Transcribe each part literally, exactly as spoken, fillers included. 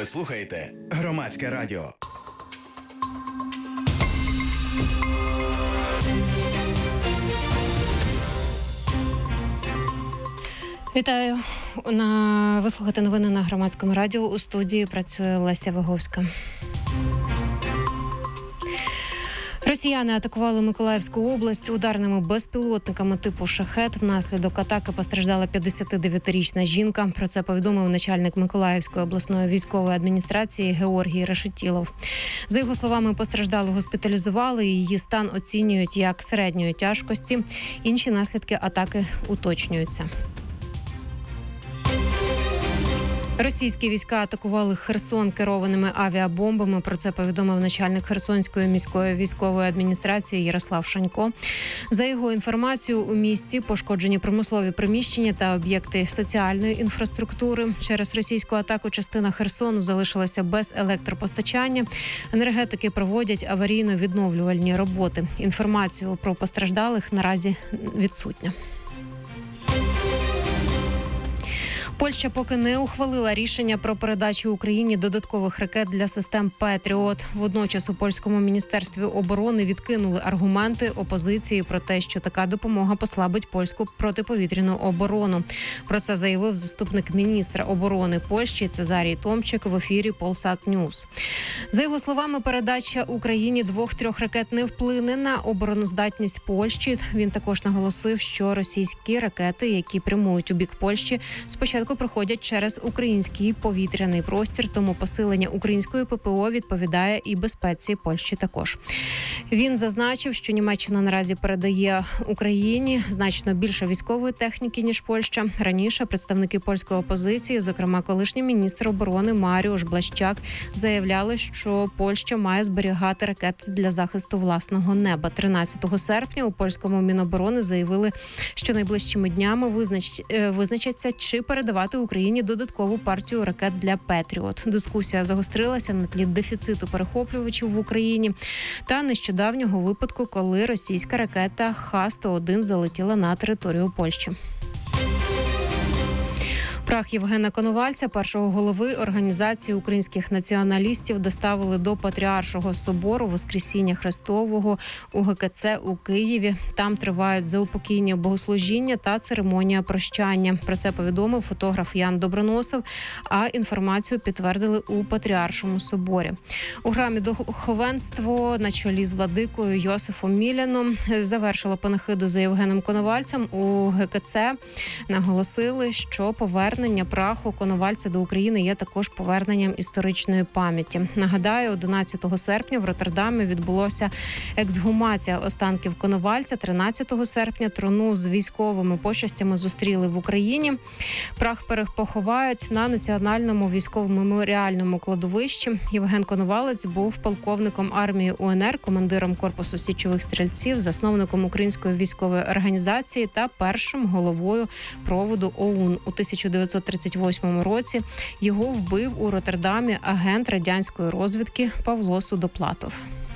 Ви слухаєте Громадське радіо. Вітаю. На... Ви слухаєте новини на Громадському радіо. У студії працює Леся Виговська. Росіяни атакували Миколаївську область ударними безпілотниками типу «Шахет». Внаслідок атаки постраждала п'ятдесятидев'ятирічна жінка. Про це повідомив начальник Миколаївської обласної військової адміністрації Георгій Решетілов. За його словами, постраждалу госпіталізували, і її стан оцінюють як середньої тяжкості. Інші наслідки атаки уточнюються. Російські війська атакували Херсон керованими авіабомбами. Про це повідомив начальник Херсонської міської військової адміністрації Ярослав Шанько. За його інформацією, у місті пошкоджені промислові приміщення та об'єкти соціальної інфраструктури. Через російську атаку частина Херсону залишилася без електропостачання. Енергетики проводять аварійно-відновлювальні роботи. Інформацію про постраждалих наразі відсутня. Польща поки не ухвалила рішення про передачу Україні додаткових ракет для систем «Петріот». Водночас у польському міністерстві оборони відкинули аргументи опозиції про те, що така допомога послабить польську протиповітряну оборону. Про це заявив заступник міністра оборони Польщі Цезарій Томчик в ефірі Polsat News. За його словами, передача Україні двох-трьох ракет не вплине на обороноздатність Польщі. Він також наголосив, що російські ракети, які прямують у бік Польщі, спочатку проходять через український повітряний простір, тому посилення української ППО відповідає і безпеці Польщі також. Він зазначив, що Німеччина наразі передає Україні значно більше військової техніки, ніж Польща. Раніше представники польської опозиції, зокрема колишній міністр оборони Маріуш Блащак, заявляли, що Польща має зберігати ракети для захисту власного неба. тринадцятого серпня у польському Міноборони заявили, що найближчими днями визнач... визначаться, чи передавати Україні додаткову партію ракет для «Петріот». Дискусія загострилася на тлі дефіциту перехоплювачів в Україні та нещодавнього випадку, коли російська ракета Х сто один залетіла на територію Польщі. Прах Євгена Коновальця, першого голови Організації українських націоналістів, доставили до Патріаршого собору Воскресіння Христового у Ге Ке Це у Києві. Там тривають заупокійні богослужіння та церемонія прощання. Про це повідомив фотограф Ян Доброносов, а інформацію підтвердили у Патріаршому соборі. У храмі духовенство на чолі з владикою Йосифом Міляном завершило панихиду за Євгеном Коновальцем. У Ге Ке Це наголосили, що повернення Повернення праху Коновальця до України є також поверненням історичної пам'яті. Нагадаю, одинадцятого серпня в Роттердамі відбулося ексгумація останків Коновальця. тринадцятого серпня труну з військовими почестями зустріли в Україні. Прах перепоховають на Національному військово-меморіальному кладовищі. Євген Коновалець був полковником армії У Ен Ер, командиром корпусу січових стрільців, засновником Української військової організації та першим головою проводу О У Н. У тисяча дев'ятсот тридцять восьмому році його вбив у Роттердамі агент радянської розвідки Павло Судоплатов.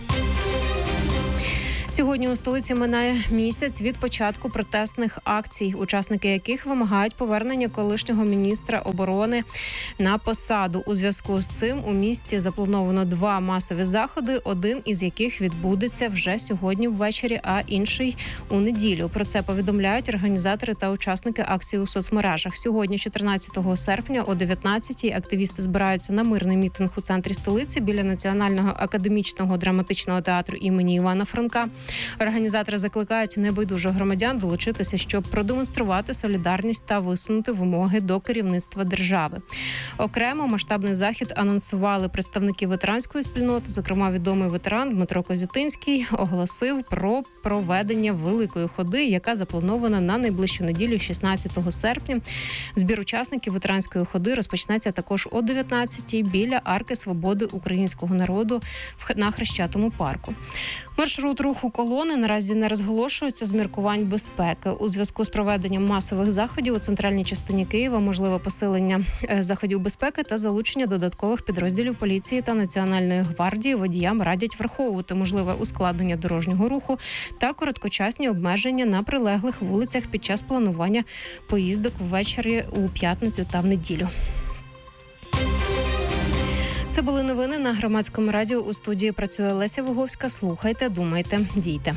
Сьогодні у столиці минає місяць від початку протестних акцій, учасники яких вимагають повернення колишнього міністра оборони на посаду. У зв'язку з цим у місті заплановано два масові заходи, один із яких відбудеться вже сьогодні ввечері, а інший у неділю. Про це повідомляють організатори та учасники акції у соцмережах. Сьогодні, чотирнадцятого серпня, о дев'ятнадцятій активісти збираються на мирний мітинг у центрі столиці біля Національного академічного драматичного театру імені Івана Франка. Організатори закликають небайдужих громадян долучитися, щоб продемонструвати солідарність та висунути вимоги до керівництва держави. Окремо масштабний захід анонсували представники ветеранської спільноти, зокрема відомий ветеран Дмитро Козятинський оголосив про проведення великої ходи, яка запланована на найближчу неділю, шістнадцятого серпня. Збір учасників ветеранської ходи розпочнеться також о дев'ятнадцятій біля Арки Свободи українського народу на Хрещатому парку. Маршрут руху колони наразі не розголошується з міркувань безпеки. У зв'язку з проведенням масових заходів у центральній частині Києва можливе посилення заходів безпеки та залучення додаткових підрозділів поліції та Національної гвардії. Водіям радять враховувати можливе ускладнення дорожнього руху та короткочасні обмеження на прилеглих вулицях під час планування поїздок ввечері у п'ятницю та в неділю. Це були новини на Громадському радіо. У студії працює Леся Виговська. Слухайте, думайте, дійте.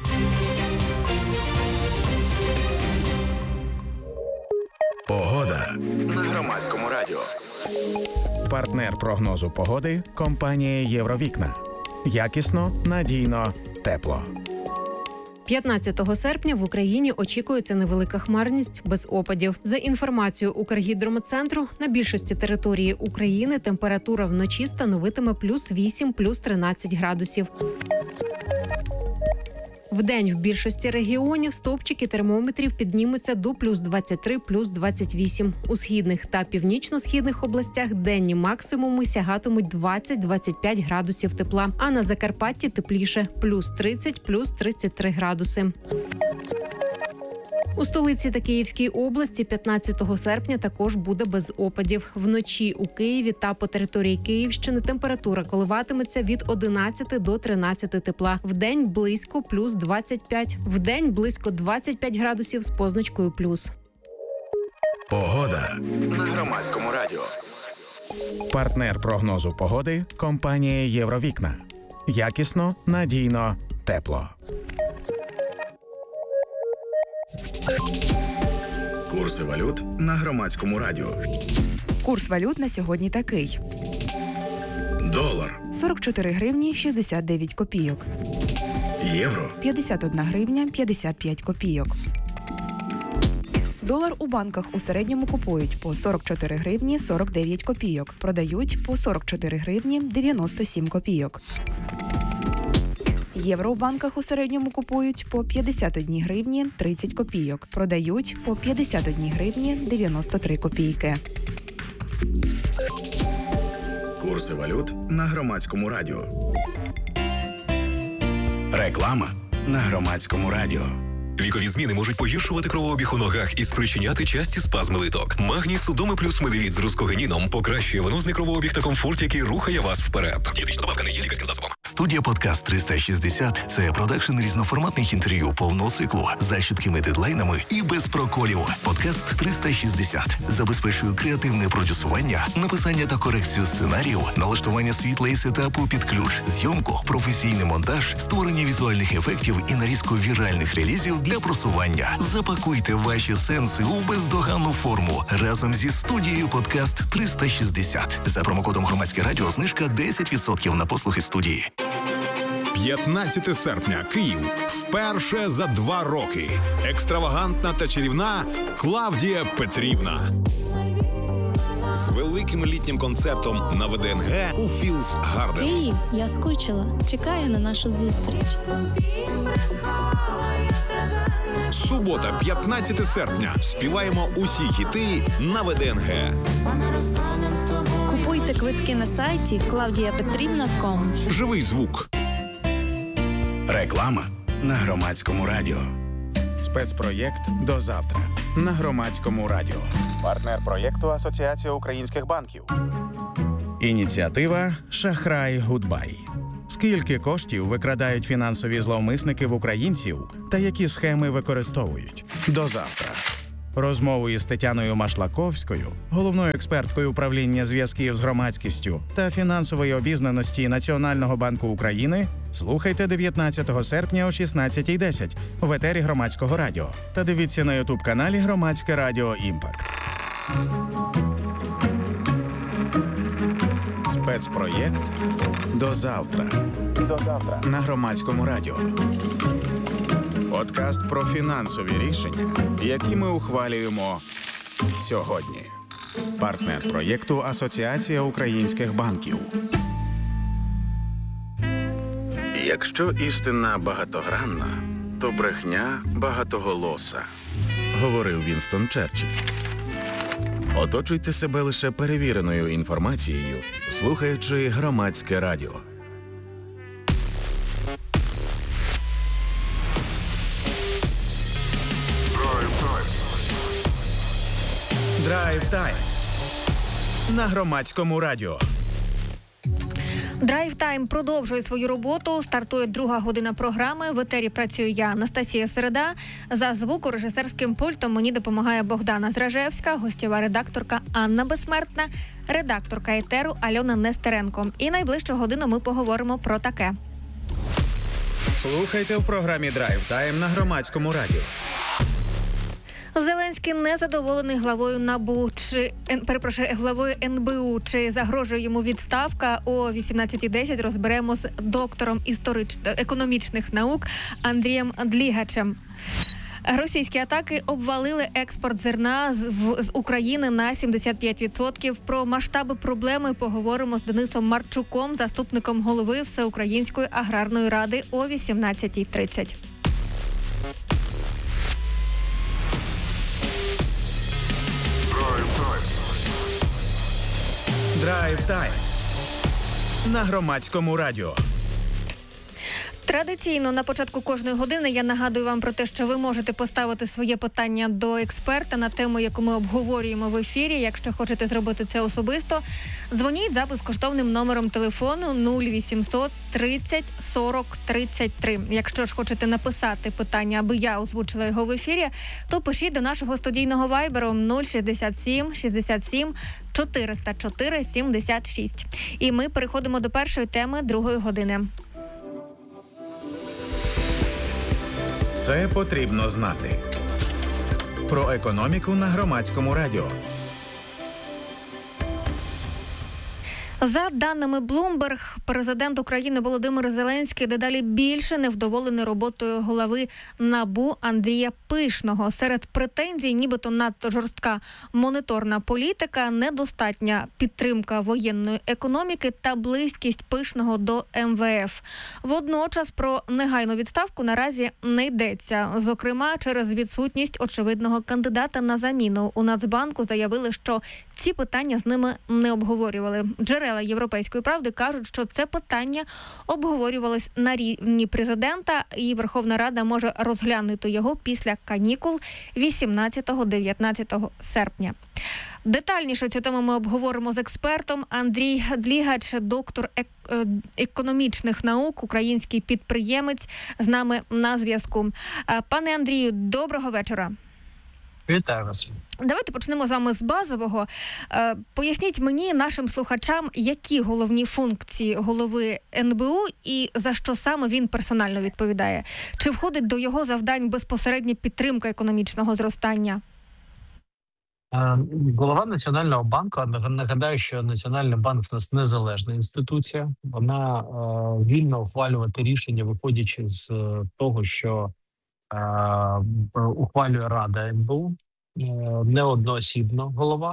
Погода на Громадському радіо. Партнер прогнозу погоди – компанія «Євровікна». Якісно, надійно, тепло. п'ятнадцятого серпня в Україні очікується невелика хмарність без опадів. За інформацією Укргідрометцентру, на більшості території України температура вночі становитиме плюс вісім, плюс тринадцять градусів. Вдень в більшості регіонів стовпчики термометрів піднімуться до плюс двадцять три, плюс двадцять вісім. У східних та північно-східних областях денні максимуми сягатимуть двадцять - двадцять п'ять градусів тепла, а на Закарпатті тепліше – плюс тридцять, плюс тридцять три градуси. У столиці та Київській області п'ятнадцятого серпня також буде без опадів. Вночі у Києві та по території Київщини температура коливатиметься від одинадцяти до тринадцяти тепла. Вдень близько плюс двадцять п'ять. Вдень близько двадцять п'ять градусів з позначкою плюс. Погода на Громадському радіо. Партнер прогнозу погоди – компанія «Євровікна». Якісно, надійно, тепло. Курси валют на Громадському радіо. Курс валют на сьогодні такий. Долар. сорок чотири гривні шістдесят дев'ять копійок. Євро. п'ятдесят одна гривня п'ятдесят п'ять копійок. Долар у банках у середньому купують по сорок чотири гривні сорок дев'ять копійок. Продають по сорок чотири гривні дев'яносто сім копійок. Євро у банках у середньому купують по п'ятдесят одна гривні тридцять копійок. Продають по п'ятдесят одна гривні дев'яносто три копійки. Курси валют на Громадському радіо. Реклама на Громадському радіо. Вікові зміни можуть погіршувати кровообіг у ногах і спричиняти часті спазми литок. Магній Судоми плюс медивіт з рускогеніном покращує венозний кровообіг та комфорт, який рухає вас вперед. Дієтична добавка не є лікарським засобом. Студія «Подкаст триста шістдесят» – це продакшн різноформатних інтерв'ю повного циклу з чіткими дедлайнами і без проколів. «Подкаст триста шістдесят» забезпечує креативне продюсування, написання та корекцію сценарію, налаштування світла і сетапу під ключ, зйомку, професійний монтаж, створення візуальних ефектів і нарізку віральних релізів для просування. Запакуйте ваші сенси у бездоганну форму разом зі студією «Подкаст триста шістдесят». За промокодом «Громадське радіо» знижка десять відсотків на послуги студії. п'ятнадцятого серпня. Київ. Вперше за два роки. Екстравагантна та чарівна Клавдія Петрівна. З великим літнім концертом на ВДНГ у Філс Гарден. Київ, я скучила. Чекаю на нашу зустріч. Субота, п'ятнадцятого серпня. Співаємо усі хіти на ВДНГ. Купуйте квитки на сайті клавдія петрівна крапка ком. Живий звук. Реклама на Громадському радіо. Спецпроєкт «До завтра» на Громадському радіо. Партнер проєкту Асоціація українських банків. Ініціатива «Шахрай Гудбай». Скільки коштів викрадають фінансові зловмисники в українців та які схеми використовують? До завтра. Розмову із Тетяною Машлаковською, головною експерткою управління зв'язків з громадськістю та фінансової обізнаності Національного банку України, слухайте дев'ятнадцятого серпня о шістнадцятій десять в етері Громадського радіо та дивіться на ютуб-каналі Громадське радіо Імпакт. Спецпроєкт «До завтра». До завтра на Громадському радіо. Подкаст про фінансові рішення, які ми ухвалюємо сьогодні. Партнер проєкту Асоціація українських банків. Якщо істина багатогранна, то брехня багатоголоса, говорив Вінстон Черчилль. Оточуйте себе лише перевіреною інформацією, слухаючи Громадське радіо. Драйв тайм на Громадському радіо. Драйв Тайм продовжує свою роботу. Стартує друга година програми. В етері працюю я, Анастасія Середа. За звукорежисерським пультом мені допомагає Богдана Зражевська, гостєва редакторка Анна Безсмертна, редакторка етеру Альона Нестеренко. І найближчу годину ми поговоримо про таке. Слухайте в програмі Драйв Тайм на Громадському радіо. Зеленський незадоволений главою НАБУ, чи, перепрошую, главою ен бе у, чи загрожує йому відставка. О вісімнадцятій десять розберемо з доктором історич... економічних наук Андрієм Длігачем. Російські атаки обвалили експорт зерна з, в, з України на сімдесят п'ять відсотків. Про масштаби проблеми поговоримо з Денисом Марчуком, заступником голови Всеукраїнської аграрної ради о вісімнадцятій тридцять. Драйв Тайм на Громадському радіо. Традиційно на початку кожної години я нагадую вам про те, що ви можете поставити своє питання до експерта на тему, яку ми обговорюємо в ефірі. Якщо хочете зробити це особисто, дзвоніть за безкоштовним номером телефону нуль вісімсот тридцять сорок тридцять три. Якщо ж хочете написати питання, аби я озвучила його в ефірі, то пишіть до нашого студійного вайберу нуль шістдесят сім шістдесят сім чотириста чотири сімдесят шість. І ми переходимо до першої теми другої години. Це потрібно знати. Про економіку на Громадському радіо. За даними Bloomberg, президент України Володимир Зеленський дедалі більше невдоволений роботою голови НАБУ Андрія Пишного. Серед претензій нібито надто жорстка моніторна політика, недостатня підтримка воєнної економіки та близькість Пишного до ем ве еф. Водночас про негайну відставку наразі не йдеться. Зокрема, через відсутність очевидного кандидата на заміну. У Нацбанку заявили, що ці питання з ними не обговорювали. Джерела «Європейської правди» кажуть, що це питання обговорювалось на рівні президента, і Верховна Рада може розглянути його після канікул вісімнадцятого-дев'ятнадцятого серпня. Детальніше цю тему ми обговоримо з експертом. Андрій Длігач, доктор ек- економічних наук, український підприємець, з нами на зв'язку. Пане Андрію, доброго вечора. Вітаю вас. Давайте почнемо з вами з базового. Е, поясніть мені, нашим слухачам, які головні функції голови ен бе у і за що саме він персонально відповідає? Чи входить до його завдань безпосередня підтримка економічного зростання? Е, голова Національного банку, нагадаю, що Національний банк у нас незалежна інституція. Вона е, вільно ухвалювати рішення, виходячи з е, того, що е, ухвалює Рада ен бе у. Не одноосібно голова.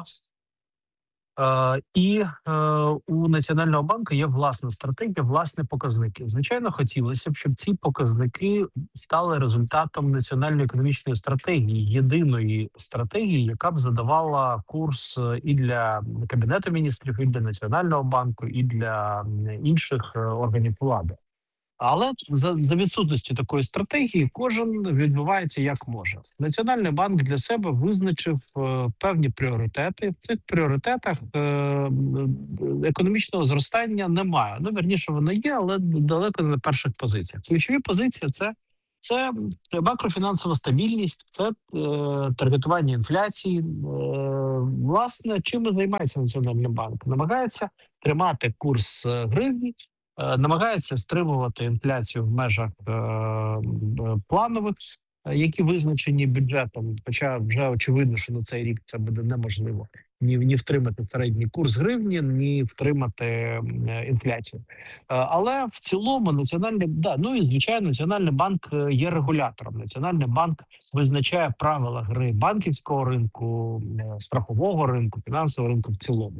Е, і е, у Національного банку є власна стратегія, власні показники. Звичайно, хотілося б, щоб ці показники стали результатом національної економічної стратегії, єдиної стратегії, яка б задавала курс і для Кабінету міністрів, і для Національного банку, і для інших органів влади. Але за, за відсутності такої стратегії кожен відбувається як може. Національний банк для себе визначив е, певні пріоритети. В цих пріоритетах е, економічного зростання немає. Ну, вірніше, воно є, але далеко не на перших позиціях. Ключові позиції – це, це макрофінансова стабільність, це е, таргетування інфляції. Е, власне, чим займається Національний банк? Намагається тримати курс гривні, намагається стримувати інфляцію в межах е- планових, які визначені бюджетом, хоча вже очевидно, що на цей рік це буде неможливо. Ні, ні втримати середній курс гривні, ні втримати е- інфляцію. Е- але в цілому Національний, да, ну і звичайно, Національний банк є регулятором. Національний банк визначає правила гри банківського ринку, е- страхового ринку, фінансового ринку в цілому.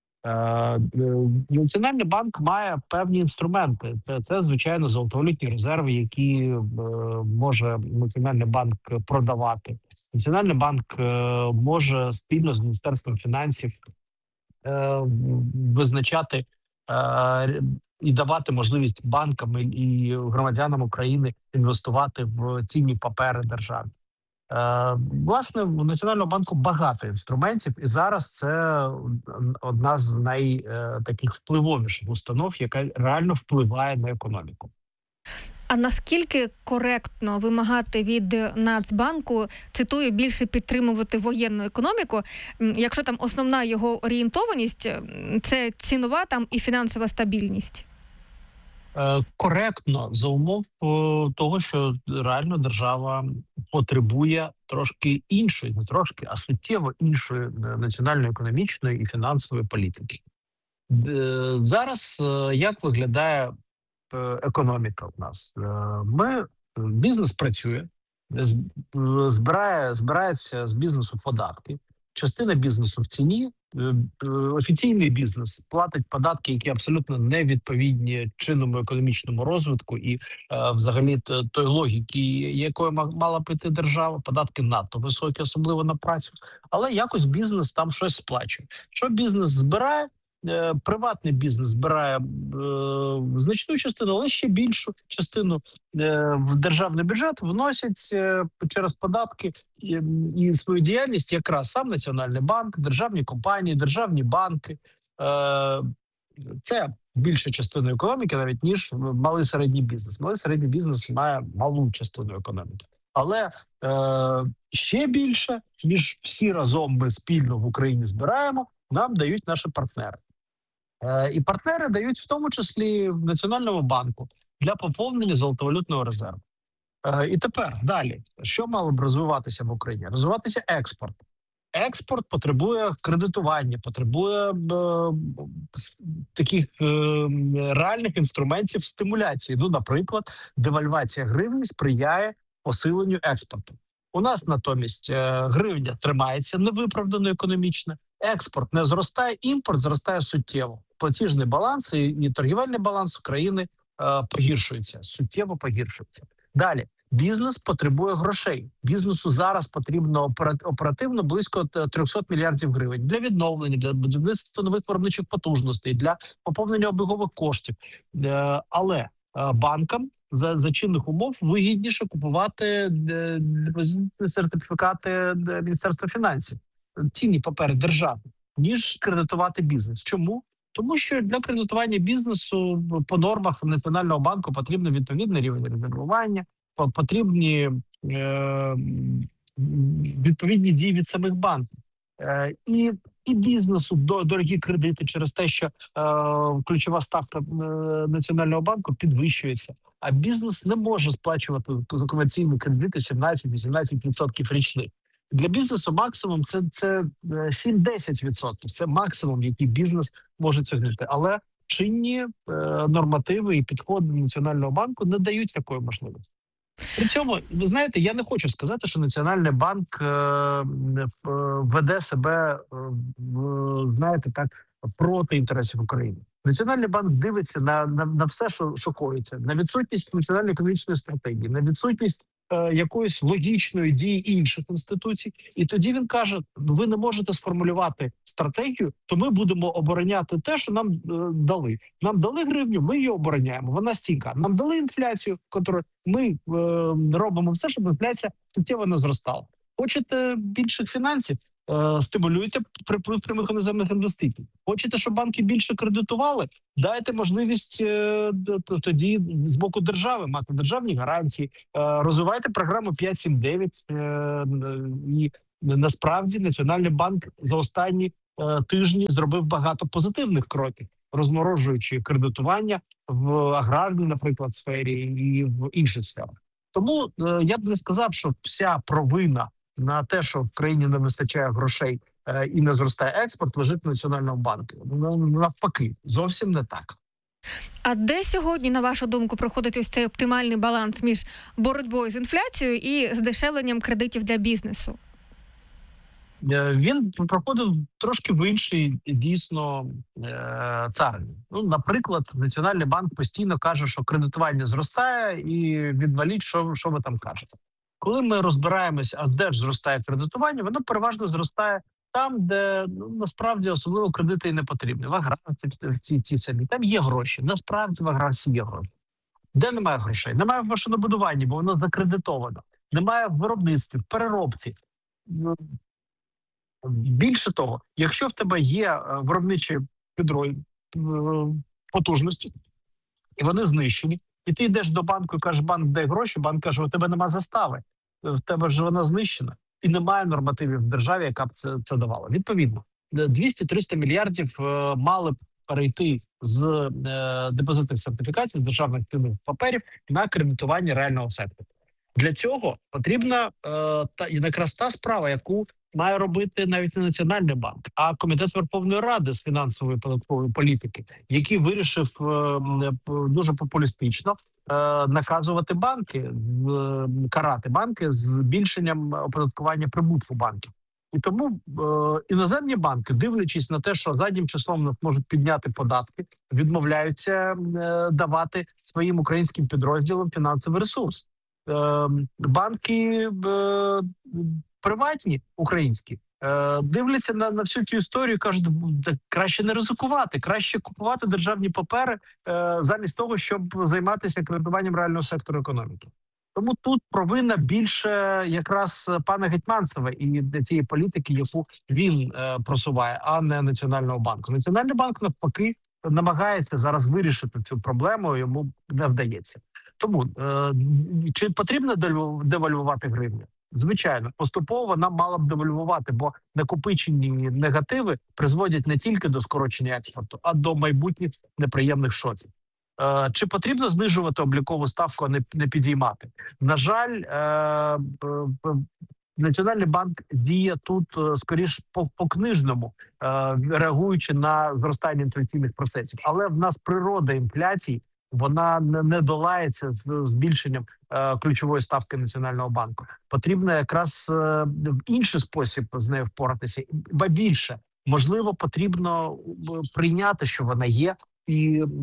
Національний банк має певні інструменти. Це, це звичайно, золотовалютні резерви, які е, може Національний банк продавати. Національний банк е, може спільно з Міністерством фінансів е, визначати е, і давати можливість банкам і громадянам України інвестувати в цінні папери держави. Власне, у Національного банку багато інструментів, і зараз це одна з най таких впливовіших установ, яка реально впливає на економіку. А наскільки коректно вимагати від Нацбанку, цитую, більше підтримувати воєнну економіку, якщо там основна його орієнтованість – це цінова там і фінансова стабільність? Коректно за умов того, що реально держава потребує трошки іншої, не трошки, а суттєво іншої національно-економічної і фінансової політики. Зараз як виглядає економіка в нас? Ми, бізнес працює, збирає, збирається з бізнесу податки, частина бізнесу в ціні, офіційний бізнес платить податки, які абсолютно не відповідні чинному економічному розвитку і взагалі той логіки, якою мала піти держава, податки надто високі, особливо на працю, але якось бізнес там щось сплачує. Що бізнес збирає? Приватний бізнес збирає е, значну частину, але ще більшу частину е, в державний бюджет вносять е, через податки і, і свою діяльність якраз сам Національний банк, державні компанії, державні банки. Е, це більша частина економіки навіть, ніж малий середній бізнес. Малий середній бізнес має малу частину економіки. Але е, ще більше, ніж всі разом ми спільно в Україні збираємо, нам дають наші партнери. І партнери дають в тому числі в Національному банку для поповнення золотовалютного резерву. І тепер далі, що мало б розвиватися в Україні? Розвиватися експорт. Експорт потребує кредитування, потребує е, таких е, реальних інструментів стимуляції. Ну, наприклад, девальвація гривні сприяє посиленню експорту. У нас натомість е, гривня тримається невиправдано економічно, експорт не зростає, імпорт зростає суттєво. Платіжний баланс і, і торгівельний баланс України е, погіршується, суттєво погіршується. Далі, бізнес потребує грошей. Бізнесу зараз потрібно оперативно близько триста мільярдів гривень для відновлення, для будівництва нових виробничих потужностей, для поповнення обігових коштів. Е, але е, банкам за, за чинних умов вигідніше купувати депозитні сертифікати Міністерства фінансів, цінні папери держави, ніж кредитувати бізнес. Чому? Тому що для кредитування бізнесу по нормах Національного банку потрібен відповідний рівень резервування, потрібні е, відповідні дії від самих банків. Е, і, і бізнесу дорогі кредити через те, що е, ключова ставка е, Національного банку підвищується. А бізнес не може сплачувати комерційні кредити сімнадцять-вісімнадцять відсотків річних. Для бізнесу максимум це, це сім-десять відсотків. Це максимум, який бізнес може сягнути. Але чинні е, нормативи і підходи Національного банку не дають такої можливості. При цьому, ви знаєте, я не хочу сказати, що Національний банк е, веде себе, е, знаєте, так, проти інтересів України. Національний банк дивиться на, на, на все, що шокується, на відсутність національної економічної стратегії, на відсутність е, якоїсь логічної дії інших інституцій. І тоді він каже, ви не можете сформулювати стратегію, то ми будемо обороняти те, що нам е, дали. Нам дали гривню, ми її обороняємо, вона стійка. Нам дали інфляцію, яку ми е, робимо все, щоб інфляція суттєво не зростала. Хочете більших фінансів? Стимулюйте приплив прямих іноземних інвестицій. Хочете, щоб банки більше кредитували? Дайте можливість е, тоді з боку держави мати державні гарантії. Е, розвивайте програму п'ять сім дев'ять. Е, і насправді Національний банк за останні е, тижні зробив багато позитивних кроків, розморожуючи кредитування в аграрній, наприклад, сфері і в інших сферах. Тому е, я б не сказав, що вся провина на те, що в країні не вистачає грошей е, і не зростає експорт, лежить в Національному банку. Ну, навпаки, зовсім не так. А де сьогодні, на вашу думку, проходить ось цей оптимальний баланс між боротьбою з інфляцією і здешевленням кредитів для бізнесу? Е, він проходив трошки в іншій, дійсно, е, царині. Ну, наприклад, Національний банк постійно каже, що кредитування зростає і відваліть, що, що ви там кажете. Коли ми розбираємося, а де ж зростає кредитування, воно переважно зростає там, де ну, насправді особливо кредити і не потрібні. В аграрці, в ці, ці самі. Там є гроші. Насправді в аграрці є гроші. Де немає грошей? Немає в машинобудуванні, бо воно закредитовано. немає в виробництві, в переробці. Більше того, якщо в тебе є виробничі підрозділи, потужності, і вони знищені, і ти йдеш до банку і кажеш, банк, дай гроші, банк каже, у тебе нема застави, в тебе ж вона знищена. І немає нормативів в державі, яка б це, це давала. Відповідно, двісті-триста мільярдів е, мали перейти з е, депозитних сертифікацій, з державних цінних паперів на кредитування реального сектору. Для цього потрібна е, та, якраз та справа, яку має робити навіть не Національний банк, а Комітет Верховної Ради з фінансової податкової політики, який вирішив е, дуже популістично е, наказувати банки, з, е, карати банки з збільшенням оподаткування прибутку банків. І тому е, іноземні банки, дивлячись на те, що заднім числом нас можуть підняти податки, відмовляються е, давати своїм українським підрозділам фінансовий ресурс. Е, банки е, приватні, українські, е, дивляться на, на всю цю історію і кажуть, краще не ризикувати, краще купувати державні папери е, замість того, щоб займатися кредитуванням реального сектору економіки. Тому тут провина більше якраз пана Гетманцева і цієї політики, яку він е, просуває, а не Національного банку. Національний банк, навпаки, намагається зараз вирішити цю проблему, йому не вдається. Тому е, чи потрібно девальвувати гривню? Звичайно, поступово вона мала б девальвувати, бо накопичені негативи призводять не тільки до скорочення експорту, а до майбутніх неприємних шоків. Е, чи потрібно знижувати облікову ставку, а не, не підіймати? На жаль, е, е, Національний банк діє тут е, скоріш по, по книжному, е, реагуючи на зростання інфляційних процесів. Але в нас природа інфляції, вона не, не долається з збільшенням е, ключової ставки Національного банку. Потрібно якраз е, в інший спосіб з нею впоратися. Ба більше, можливо, потрібно прийняти, що вона є, і е,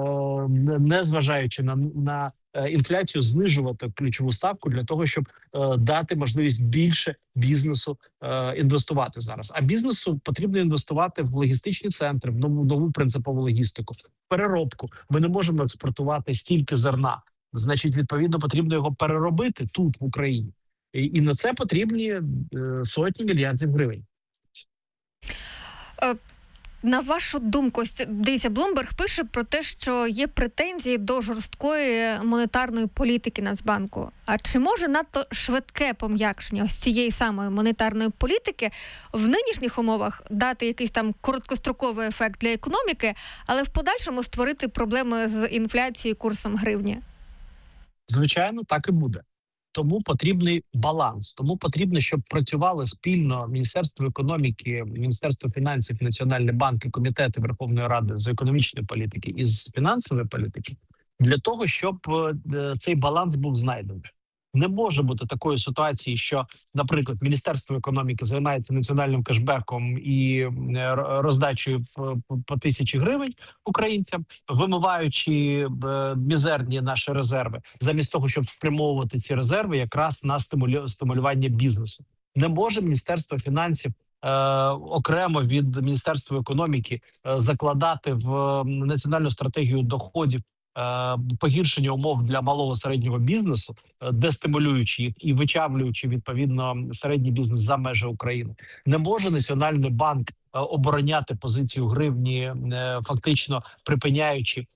не зважаючи на, на інфляцію, знижувати ключову ставку для того, щоб е, дати можливість більше бізнесу е, інвестувати зараз. А бізнесу потрібно інвестувати в логістичні центри, в нову, нову принципову логістику, в переробку. Ми не можемо експортувати стільки зерна. Значить, відповідно, потрібно його переробити тут, в Україні. І, і на це потрібні е, сотні мільярдів гривень. Е... На вашу думку, дивіться, Bloomberg пише про те, що є претензії до жорсткої монетарної політики Нацбанку. А чи може надто швидке пом'якшення ось цієї самої монетарної політики в нинішніх умовах дати якийсь там короткостроковий ефект для економіки, але в подальшому створити проблеми з інфляцією, курсом гривні? Звичайно, так і буде. Тому потрібний баланс. Тому потрібно, щоб працювали спільно Міністерство економіки, Міністерство фінансів, Національний банк і комітети Верховної Ради з економічної політики і з фінансової політики, для того, щоб цей баланс був знайдений. Не може бути такої ситуації, що, наприклад, Міністерство економіки займається національним кешбеком і роздачею по тисячі гривень українцям, вимиваючи мізерні наші резерви, замість того, щоб спрямовувати ці резерви якраз на стимулювання бізнесу. Не може Міністерство фінансів е, окремо від Міністерства економіки е, закладати в національну стратегію доходів погіршення умов для малого середнього бізнесу, дестимулюючи їх і вичавлюючи, відповідно, середній бізнес за межі України. Не може Національний банк обороняти позицію гривні, фактично припиняючи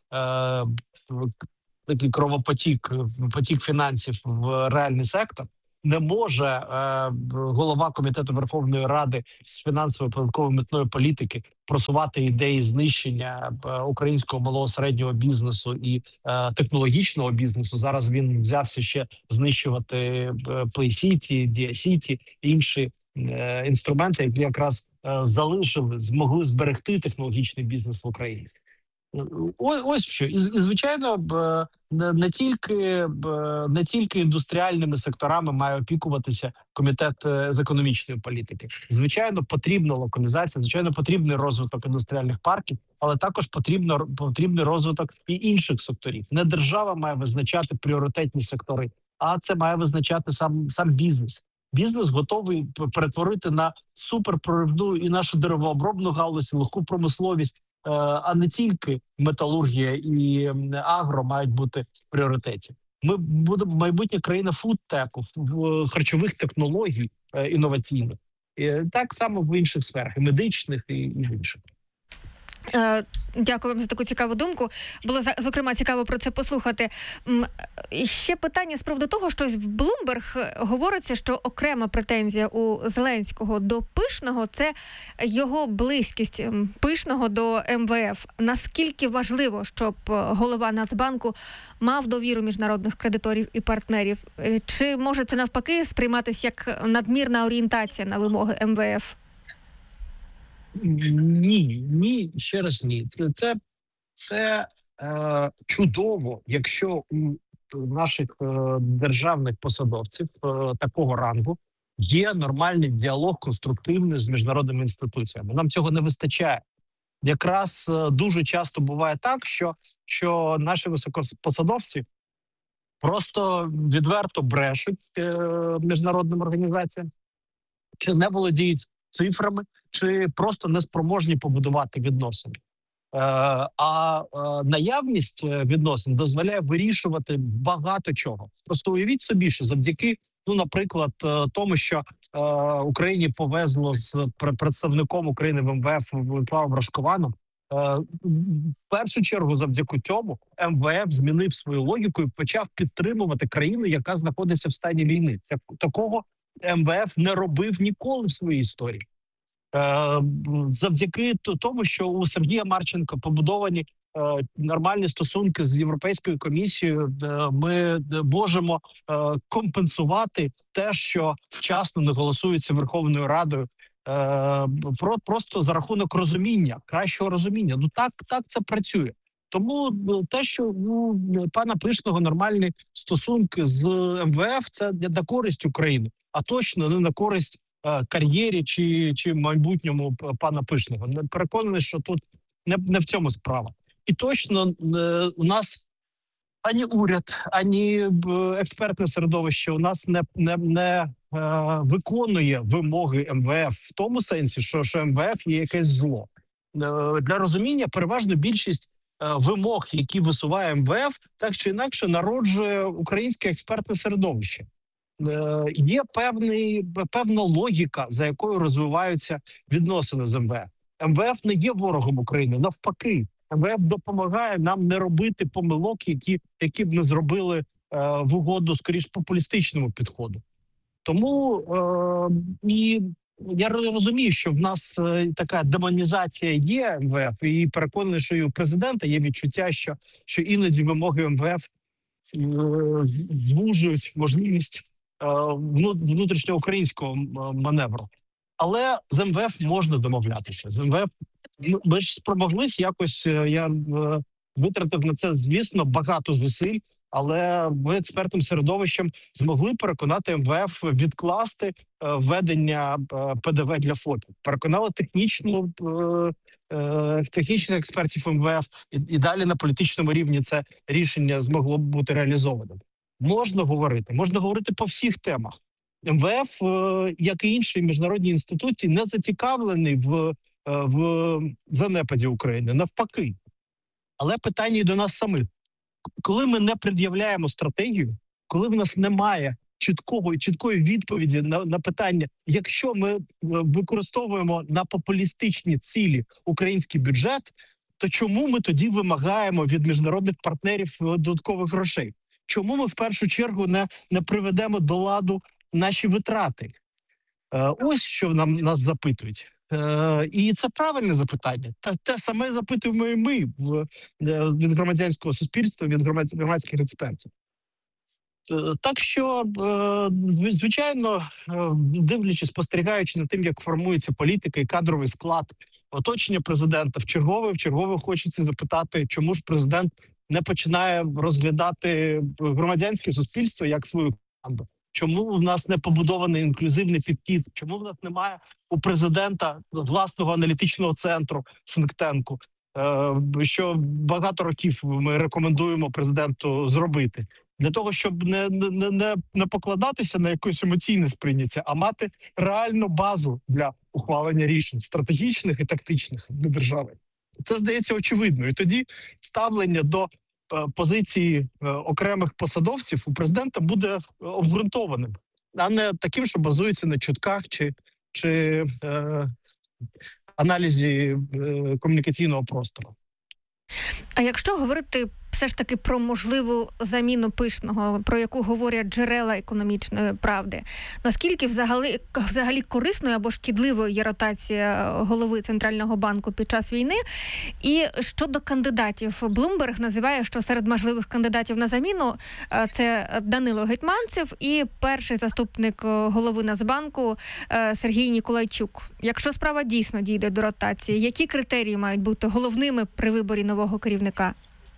такий кровопотік, потік фінансів в реальний сектор. Не може е, голова Комітету Верховної Ради з фінансової, податкової, митної політики просувати ідеї знищення е, українського малого середнього бізнесу і е, технологічного бізнесу. Зараз він взявся ще знищувати е, PlayCity, DiaCity, інші е, інструменти, які якраз е, залишили, змогли зберегти технологічний бізнес в Україні. Ось, ось що. І, і звичайно, не тільки, не тільки індустріальними секторами має опікуватися Комітет з економічної політики. Звичайно, потрібна локалізація, звичайно, потрібний розвиток індустріальних парків, але також потрібно, потрібний розвиток і інших секторів. Не держава має визначати пріоритетні сектори, а це має визначати сам, сам бізнес. Бізнес готовий перетворити на суперпроривну і нашу деревообробну галузь, легку промисловість, а не тільки металургія і агро мають бути в пріоритеті. Ми будемо майбутня країна фудтеку, харчових технологій е, інноваційних. І так само в інших сферах, і медичних, і, і інших. Дякую вам за таку цікаву думку. Було, зокрема, цікаво про це послухати. І ще питання з приводу того, що в Bloomberg говориться, що окрема претензія у Зеленського до Пишного – це його близькість Пишного до ем ве еф. Наскільки важливо, щоб голова Нацбанку мав довіру міжнародних кредиторів і партнерів? Чи може це навпаки сприйматися як надмірна орієнтація на вимоги ем ве еф? Ні, ні, ще раз ні. Це, це, це е, чудово, якщо у наших е, державних посадовців е, такого рангу є нормальний діалог конструктивний з міжнародними інституціями. Нам цього не вистачає. Якраз е, дуже часто буває так, що, що наші високопосадовці просто відверто брешуть е, міжнародним організаціям, чи не володіють цифрами, чи просто неспроможні побудувати відносини. Е, а е, наявність відносин дозволяє вирішувати багато чого. Просто уявіть собі, що завдяки, ну, наприклад, тому, що е, Україні повезло з представником України в ем ве еф Владиславом Рашкованом, е, в першу чергу завдяки цьому ем ве еф змінив свою логіку і почав підтримувати країну, яка знаходиться в стані війни. Це такого ем ве еф не робив ніколи в своїй історії. Е, завдяки тому, що у Сергія Марченка побудовані е, нормальні стосунки з Європейською комісією, е, ми можемо е, компенсувати те, що вчасно не голосується Верховною Радою, е, про, просто за рахунок розуміння, кращого розуміння. Ну так, так це працює. Тому те, що у пана Пишного нормальні стосунки з ем ве еф, це на користь України, а точно не на користь кар'єрі чи, чи майбутньому пана Пишного. Не переконаний, що тут не, не в цьому справа. І точно е, у нас ані уряд, ані експертне середовище у нас не, не, не е, виконує вимоги ем ве еф в тому сенсі, що, що ем ве еф є якесь зло. Е, для розуміння, переважно більшість е, вимог, які висуває ем ве еф, так чи інакше народжує українське експертне середовище. Є певний, певна логіка, за якою розвиваються відносини з ем ве еф. ем ве еф не є ворогом України, навпаки. ем ве еф допомагає нам не робити помилок, які, які б ми зробили е, в угоду, скоріш, популістичному підходу. Тому е, і я розумію, що в нас е, така демонізація є ем ве еф, і переконаний, що і у президента є відчуття, що, що іноді вимоги ем ве еф е, звужують можливість внутрішньоукраїнського маневру. Але з ем ве еф можна домовлятися. З ем ве еф ми ж спромоглись якось, я витратив на це, звісно, багато зусиль, але ми експертним середовищем змогли переконати ем ве еф відкласти введення пе де ве для ФОПів. Переконали технічну, технічних експертів ем ве еф, і далі на політичному рівні це рішення змогло б бути реалізованим. Можна говорити, можна говорити по всіх темах. ем ве еф, як і інші міжнародні інституції, не зацікавлений в, в занепаді України, навпаки. Але питання і до нас самих. Коли ми не пред'являємо стратегію, коли в нас немає чіткого і чіткої відповіді на, на питання, якщо ми використовуємо на популістичні цілі український бюджет, то чому ми тоді вимагаємо від міжнародних партнерів додаткових грошей? Чому ми в першу чергу не, не приведемо до ладу наші витрати? Е, ось що нам нас запитують. Е, і це правильне запитання. Та те саме запитуємо і ми в, від громадянського суспільства, від громадських експертів. Е, так що, е, звичайно, е, дивлячись, спостерігаючи над тим, як формується політика і кадровий склад оточення президента, в чергове, в чергове хочеться запитати, чому ж президент не починає розглядати громадянське суспільство як свою команду. Чому в нас не побудований інклюзивний підхід? Чому в нас немає у президента власного аналітичного центру, синктенку, що багато років ми рекомендуємо президенту зробити? Для того, щоб не, не, не, не покладатися на якесь емоційне сприйняття, а мати реальну базу для ухвалення рішень стратегічних і тактичних для держави. Це, здається, очевидно. І тоді ставлення до позиції окремих посадовців у президента буде обґрунтованим, а не таким, що базується на чутках чи, чи е, аналізі е, комунікаційного простору. А якщо говорити все ж таки про можливу заміну Пишного, про яку говорять джерела економічної правди, наскільки взагалі, взагалі корисною або шкідливою є ротація голови Центрального банку під час війни? І щодо кандидатів, Блумберг називає, що серед можливих кандидатів на заміну це Данило Гетманцев і перший заступник голови Нацбанку Сергій Ніколайчук. Якщо справа дійсно дійде до ротації, які критерії мають бути головними при виборі нового керівника?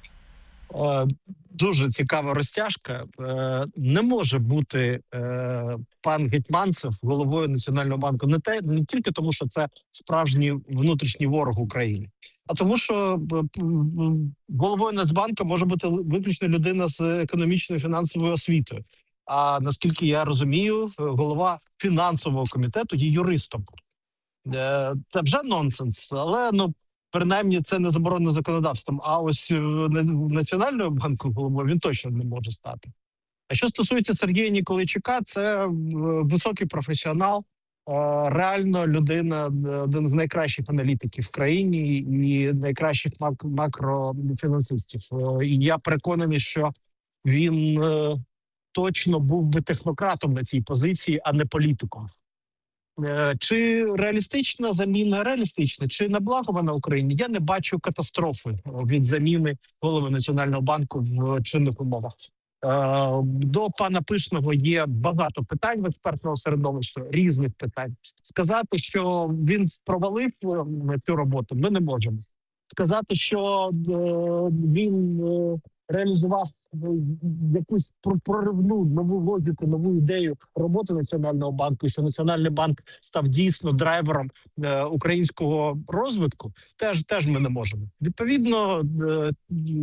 Дуже цікава розтяжка. Не може бути пан Гетманцев головою Національного банку не те, не тільки тому, що це справжній внутрішній ворог України, а тому, що головою Нацбанку може бути виключно людина з економічною фінансовою освітою. А наскільки я розумію, голова фінансового комітету є юристом. Це вже нонсенс, але ну. Принаймні, це не заборонено законодавством, а ось в Національному банку головою він точно не може стати. А що стосується Сергія Ніколайчука, це високий професіонал, реально людина, один з найкращих аналітиків в країні і найкращих мак- макрофінансистів. І я переконаний, що він точно був би технократом на цій позиції, а не політиком. Чи реалістична заміна? Реалістична. Чи на благо вона Україні? Я не бачу катастрофи від заміни голови Національного банку в чинних умовах. До пана Пишного є багато питань в експертного середовища, різних питань. Сказати, що він провалив цю роботу, ми не можемо. Сказати, що він реалізував якусь проривну, нову логіку, нову ідею роботи Національного банку, що Національний банк став дійсно драйвером е, українського розвитку, теж, теж ми не можемо. Відповідно, е,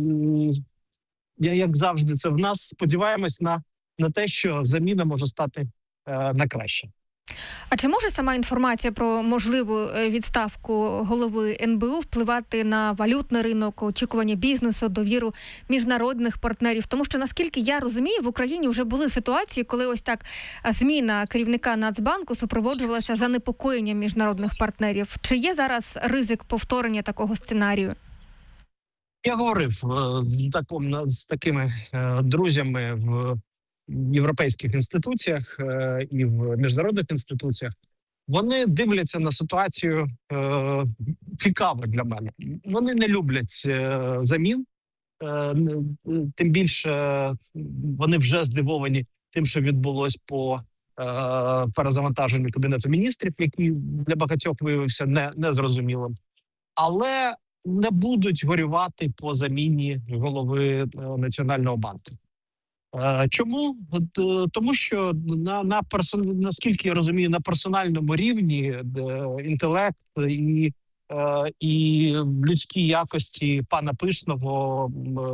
я, як завжди, це в нас сподіваємось на, на те, що заміна може стати е, на краще. А чи може сама інформація про можливу відставку голови ен бе у впливати на валютний ринок, очікування бізнесу, довіру міжнародних партнерів? Тому що, наскільки я розумію, в Україні вже були ситуації, коли ось так зміна керівника Нацбанку супроводжувалася занепокоєнням міжнародних партнерів. Чи є зараз ризик повторення такого сценарію? Я говорив з, таком, з такими друзями в європейських інституціях і в міжнародних інституціях. Вони дивляться на ситуацію е, цікаво для мене. Вони не люблять е, замін, е, тим більше вони вже здивовані тим, що відбулось по е, перезавантаженню Кабінету міністрів, який для багатьох виявився не, незрозумілим. Але не будуть горювати по заміні голови Національного банку. Чому? Тому що на, на персон... наскільки я розумію, на персональному рівні інтелект і, і людські якості пана Пишного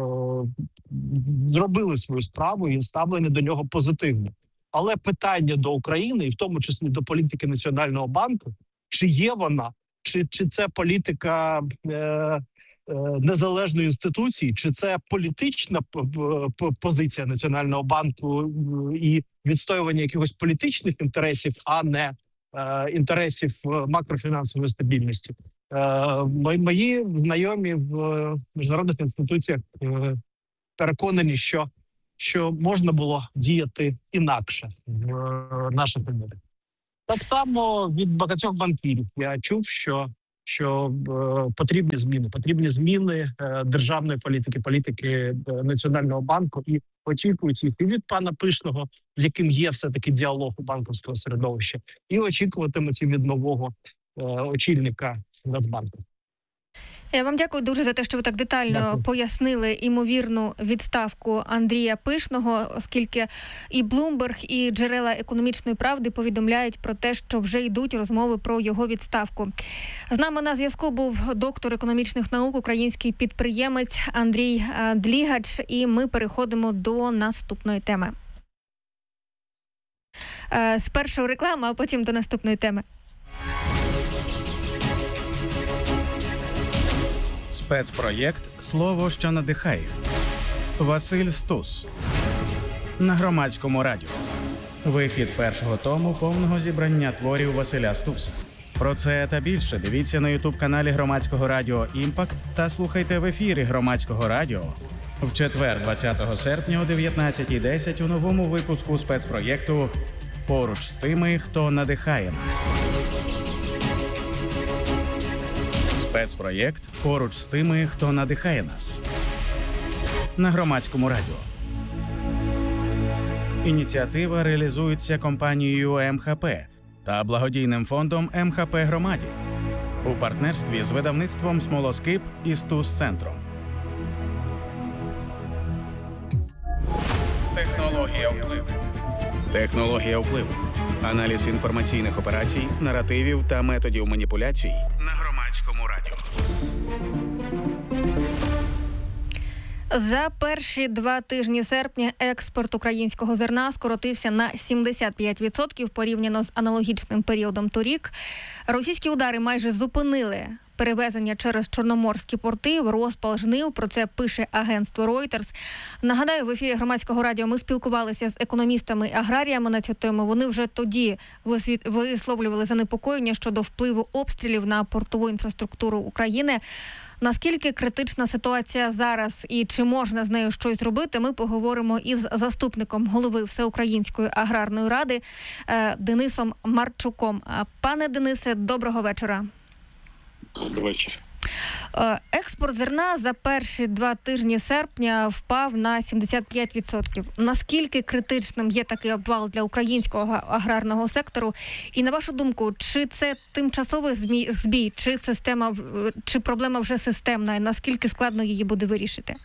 зробили свою справу і ставлення до нього позитивно. Але питання до України, і в тому числі до політики Національного банку, чи є вона, чи, чи це політика е, незалежної інституції, чи це політична позиція Національного банку і відстоювання якихось політичних інтересів, а не е, інтересів макрофінансової стабільності. Е, мої знайомі в міжнародних інституціях е, переконані, що, що можна було діяти інакше в е, наших умовах. Так само від багатьох банкірів я чув, що що е, потрібні зміни, потрібні зміни е, державної політики, політики е, Національного банку, і очікують їх і від пана Пишного, з яким є все-таки діалог у банківського середовища, і очікуватимуть і від нового е, очільника Нацбанку. Я вам дякую дуже за те, що ви так детально дякую. Пояснили імовірну відставку Андрія Пишного, оскільки і Блумберг, і джерела економічної правди повідомляють про те, що вже йдуть розмови про його відставку. З нами на зв'язку був доктор економічних наук, український підприємець Андрій Длігач, і ми переходимо до наступної теми. Спершу реклама, а потім до наступної теми. Спецпроєкт «Слово, що надихає». Василь Стус на Громадському радіо. Вихід першого тому повного зібрання творів Василя Стуса. Про це та більше дивіться на ютуб-каналі Громадського радіо «Імпакт» та слухайте в ефірі Громадського радіо в четвер, двадцятого серпня о дев'ятнадцятій десять у новому випуску спецпроєкту «Поруч з тими, хто надихає нас». Спецпроєкт «Поруч з тими, хто надихає нас» на Громадському радіо. Ініціатива реалізується компанією ем ха пе та благодійним фондом ем ха пе Громаді у партнерстві з видавництвом «Смолоскип» і «Стус-центром». Технологія впливу. Технологія впливу. Аналіз інформаційних операцій, наративів та методів маніпуляцій на Громадському радіо. За перші два тижні серпня експорт українського зерна скоротився на сімдесят п'ять відсотків порівняно з аналогічним періодом торік. Російські удари майже зупинили перевезення через чорноморські порти в розпал жнив. Про це пише агентство Reuters. Нагадаю, в ефірі Громадського радіо ми спілкувалися з економістами-аграріями на цю тему. Вони вже тоді висловлювали занепокоєння щодо впливу обстрілів на портову інфраструктуру України. Наскільки критична ситуація зараз і чи можна з нею щось зробити, ми поговоримо із заступником голови Всеукраїнської аграрної ради Денисом Марчуком. Пане Денисе, доброго вечора. Добрий вечір. Експорт зерна за перші два тижні серпня впав на сімдесят п'ять відсотків. Наскільки критичним є такий обвал для українського аграрного сектору? І на вашу думку, чи це тимчасовий збій, чи система, чи проблема вже системна? І наскільки складно її буде вирішити?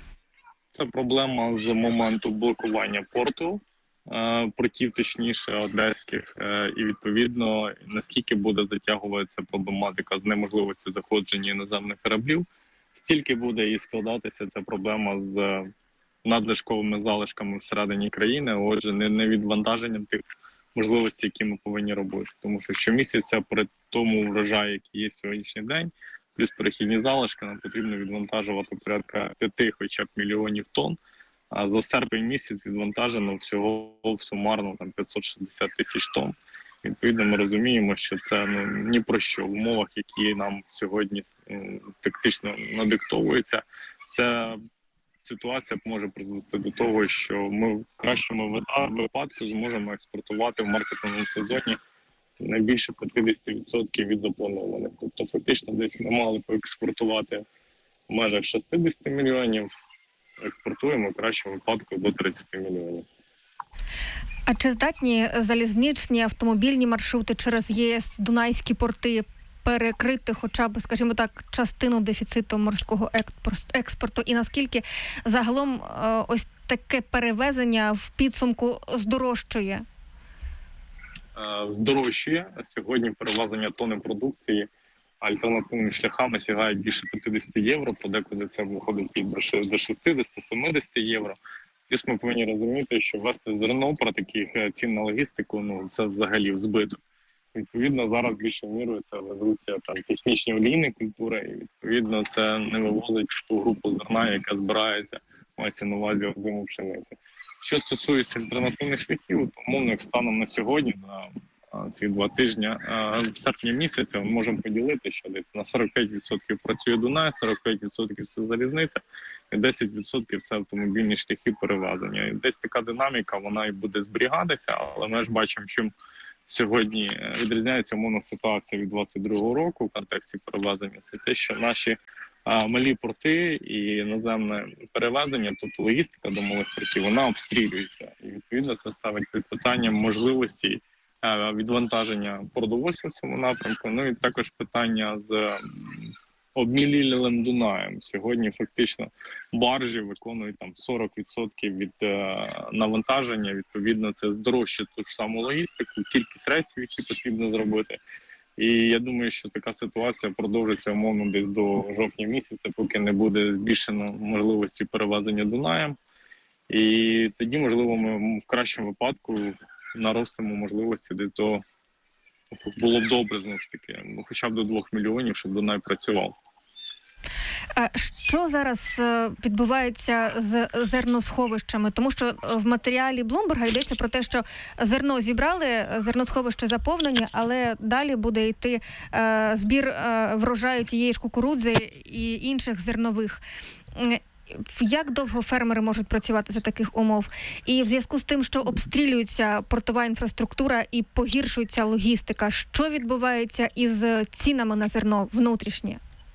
Це проблема з моменту блокування порту, портів, точніше, одеських, і відповідно, наскільки буде затягуватися проблематика з неможливістю заходження іноземних кораблів, стільки буде і складатися ця проблема з надлишковими залишками всередині країни, отже, не, не відвантаженням тих можливостей, які ми повинні робити. Тому що щомісяця при тому врожаю, який є сьогоднішній день, плюс перехідні залишки, нам потрібно відвантажувати порядка п'яти хоча б мільйонів тонн. А за серпень місяць відвантажено всього сумарно там п'ятсот шістдесят тисяч тонн. Відповідно, ми розуміємо, що це ну ні про що в умовах, які нам сьогодні м, тактично надиктовуються. Ця ситуація може призвести до того, що ми в кращому випадку зможемо експортувати в маркетинговому сезоні не більше п'ятдесят відсотків від запланованих. Тобто фактично десь ми мали поекспортувати в межах шістдесят мільйонів, експортуємо в кращому випадку до тридцять мільйонів. А чи здатні залізничні автомобільні маршрути через ЄС, Дунайські порти перекрити хоча б, скажімо так, частину дефіциту морського експорту? І наскільки загалом ось таке перевезення в підсумку здорожчує? Здорожчує. Сьогодні перевезення тонни продукції альтернативними шляхами сягають більше п'ятдесят євро, подекуди це виходить і до шістдесят-сімдесят євро. Плюс ми повинні розуміти, що ввести зерно про таких цін на логістику, ну це взагалі в збиток. Відповідно, зараз більше мірою це везуться там технічні олійні культури, і відповідно це не вивозить ту групу зерна, яка збирається, мається на увазі озиму пшениці. Що стосується альтернативних шляхів, то умовно, як станом на сьогодні, на ці два тижні, в серпні місяця ми можемо поділити, що десь на сорок п'ять відсотків працює Дунай, сорок п'ять відсотків це залізниця, і десять відсотків це автомобільні шляхи перевезення. І десь така динаміка, вона і буде зберігатися, але ми ж бачимо, чим сьогодні відрізняється умовно ситуація від двадцять другого року в контексті перевезення. Це те, що наші а, малі порти і наземне перевезення, тобто логістика до малих портів, вона обстрілюється. І відповідно це ставить під питанням можливості відвантаження продовольства в цьому напрямку. Ну і також питання з обмілілим Дунаєм. Сьогодні фактично баржі виконують там сорок відсотків від е, навантаження. Відповідно, це здорожчає ту ж саму логістику, кількість рейсів, які потрібно зробити. І я думаю, що така ситуація продовжиться умовно десь до жовтня місяця, поки не буде збільшено можливості перевезення Дунаєм. І тоді, можливо, ми в кращому випадку наростимо можливості десь до, було б добре, знову ж таки, хоча б до двох мільйонів, щоб Дунай працював. А що зараз відбувається з зерносховищами? Тому що в матеріалі Блумберга йдеться про те, що зерно зібрали, зерносховище заповнені, але далі буде йти збір врожаю тієї ж кукурудзи і інших зернових. Як довго фермери можуть працювати за таких умов? І в зв'язку з тим, що обстрілюється портова інфраструктура і погіршується логістика, що відбувається із цінами на зерно внутрішнє?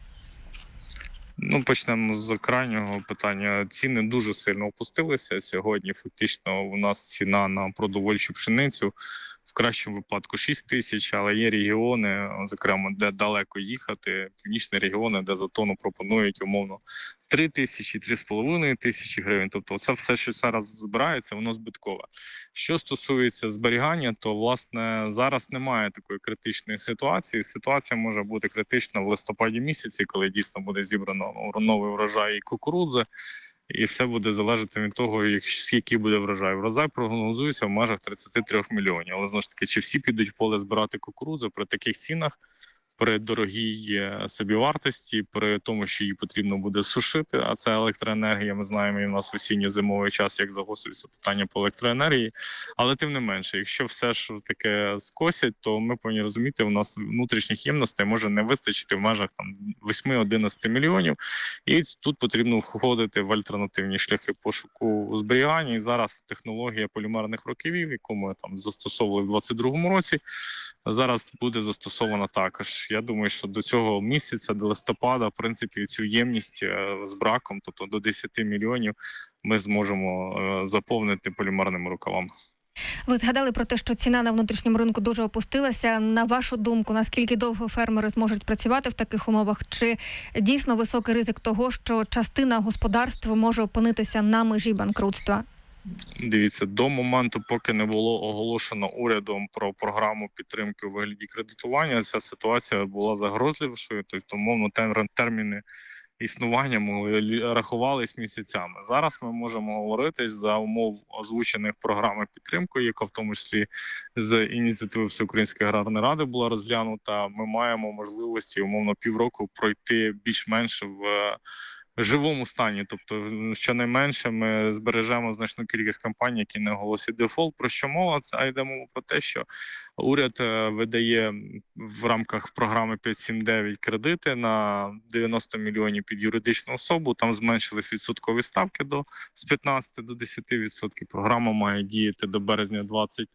Ну, почнемо з крайнього питання. Ціни дуже сильно опустилися. Сьогодні фактично у нас ціна на продовольчу пшеницю в кращому випадку шість тисяч, але є регіони, зокрема, де далеко їхати, північні регіони, де за тонну пропонують умовно три тисячі, три з половиною тисячі гривень. Тобто це все, що зараз збирається, воно збиткове. Що стосується зберігання, то, власне, зараз немає такої критичної ситуації. Ситуація може бути критична в листопаді місяці, коли дійсно буде зібрано новий врожай кукурудзи, і все буде залежати від того, який буде врожай. Врожай прогнозується в межах тридцять три мільйонів. Але, знову ж таки, чи всі підуть в поле збирати кукурудзу при таких цінах, при дорогій собівартості, при тому, що її потрібно буде сушити, а це електроенергія, ми знаємо, і в нас в осінньо-зимовий час, як загострюється питання по електроенергії. Але тим не менше, якщо все ж таке скосять, то ми повинні розуміти, у нас внутрішніх ємностей може не вистачити в межах там вісім-одинадцять мільйонів, і тут потрібно входити в альтернативні шляхи пошуку зберігання. І зараз технологія полімерних рукавів, яку ми там застосовували в двадцять другому році, зараз буде застосована також. Я думаю, що до цього місяця, до листопада, в принципі, цю ємність з браком, тобто до десять мільйонів, ми зможемо заповнити полімерними рукавами. Ви згадали про те, що ціна на внутрішньому ринку дуже опустилася. На вашу думку, наскільки довго фермери зможуть працювати в таких умовах? Чи дійсно високий ризик того, що частина господарства може опинитися на межі банкрутства? Дивіться, до моменту, поки не було оголошено урядом про програму підтримки у вигляді кредитування, ця ситуація була загрозливішою, тобто, мовно, терміни існування ми рахувались місяцями. Зараз ми можемо говорити за умов озвучених програми підтримки, яка в тому числі з ініціативи Всеукраїнської аграрної ради була розглянута. Ми маємо можливості, умовно, півроку пройти більш-менш в живому стані, тобто щонайменше ми збережемо значну кількість компаній, які не оголосять дефолт. Про що мова? Це йде мова про те, що уряд видає в рамках програми п'ять сім дев'ять кредити на дев'яносто мільйонів під юридичну особу. Там зменшились відсоткові ставки до з п'ятнадцяти до десяти відсотків. Програма має діяти до березня двадцять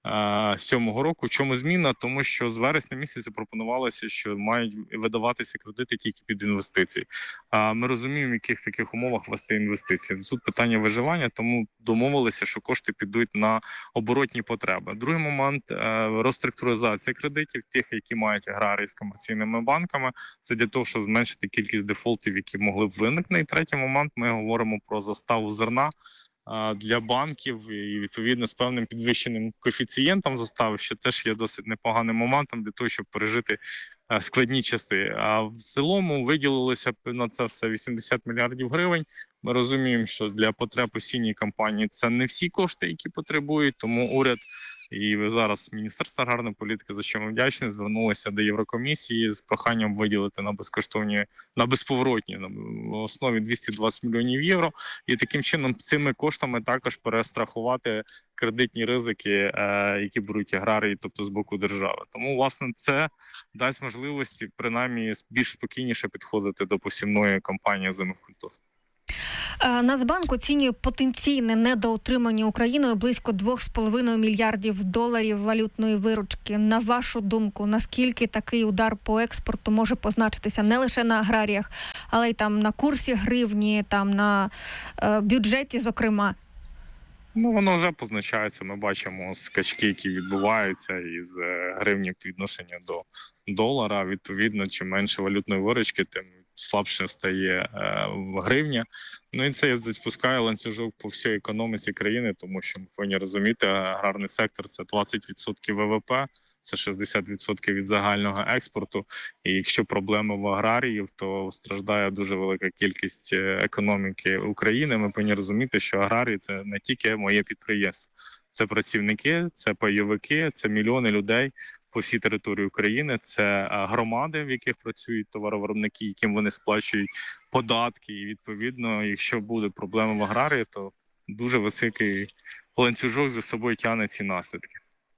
сьомого року. Чому зміна? Тому що з вересня місяця пропонувалося, що мають видаватися кредити тільки під інвестиції. А ми розуміємо, в яких таких умовах вести інвестиції. Тут питання виживання, тому домовилися, що кошти підуть на оборотні потреби. Другий момент – реструктуризація кредитів, тих, які мають аграрії з комерційними банками. Це для того, щоб зменшити кількість дефолтів, які могли б виникнути. І третій момент – ми говоримо про заставу зерна для банків і, відповідно, з певним підвищеним коефіцієнтом застави, що теж є досить непоганим моментом для того, щоб пережити складні часи. А в цілому виділилося на це все вісімдесят мільярдів гривень. Ми розуміємо, що для потреб осінньої кампанії це не всі кошти, які потребують, тому уряд і зараз Міністерство аграрної політики, за що ми вдячні, звернулося до Єврокомісії з проханням виділити на безкоштовні, на безповоротні на основі двісті двадцять мільйонів євро. І таким чином цими коштами також перестрахувати кредитні ризики, е, які беруть аграрії, тобто з боку держави. Тому, власне, це дасть можливості принаймні більш спокійніше підходити до посівної кампанії озимих культур. Нацбанк оцінює потенційне недоотримання Україною близько два з половиною мільярдів доларів валютної виручки. На вашу думку, наскільки такий удар по експорту може позначитися не лише на аграріях, але й там на курсі гривні, там на е, бюджеті, зокрема? Ну, воно вже позначається. Ми бачимо скачки, які відбуваються із гривні по відношенню до долара. Відповідно, чим менше валютної виручки, тим слабше стає е, гривня. Ну і це запускає ланцюжок по всій економіці країни, тому що ми повинні розуміти, аграрний сектор – це двадцять відсотків ВВП, це шістдесят відсотків від загального експорту. І якщо проблеми в аграріїв, то страждає дуже велика кількість економіки України. Ми повинні розуміти, що аграрії – це не тільки моє підприємство. Це працівники, це пайовики, це мільйони людей, по всій території України. Це громади, в яких працюють товаровиробники, яким вони сплачують податки. І відповідно, якщо буде проблема в аграрії, то дуже високий ланцюжок за собою тягне ці наслідки.